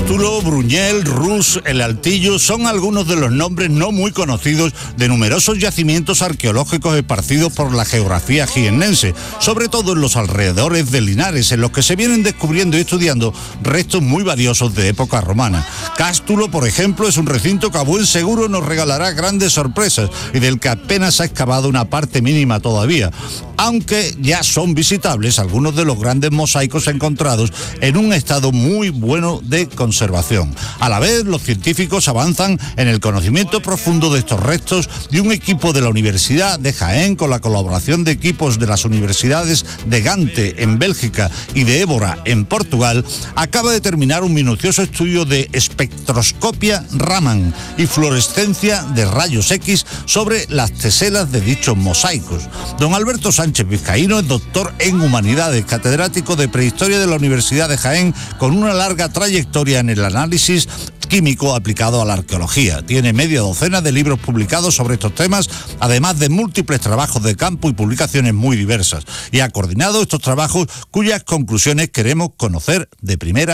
Cástulo, Bruñel, Rus, El Altillo son algunos de los nombres no muy conocidos de numerosos yacimientos arqueológicos esparcidos por la geografía jiennense, sobre todo en los alrededores de Linares, en los que se vienen descubriendo y estudiando restos muy valiosos de época romana. Cástulo, por ejemplo, es un recinto que a buen seguro nos regalará grandes sorpresas y del que apenas ha excavado una parte mínima todavía, aunque ya son visitables algunos de los grandes mosaicos encontrados en un estado muy bueno de conservación. A la vez, los científicos avanzan en el conocimiento profundo de estos restos y un equipo de la Universidad de Jaén, con la colaboración de equipos de las universidades de Gante en Bélgica y de Évora en Portugal, acaba de terminar un minucioso estudio de espectroscopia Raman y fluorescencia de rayos X sobre las teselas de dichos mosaicos. Don Alberto Sánchez Vizcaíno es doctor en Humanidades, catedrático de Prehistoria de la Universidad de Jaén, con una larga trayectoria en el análisis químico aplicado a la arqueología. Tiene media docena de libros publicados sobre estos temas, además de múltiples trabajos de campo y publicaciones muy diversas, y ha coordinado estos trabajos cuyas conclusiones queremos conocer de primera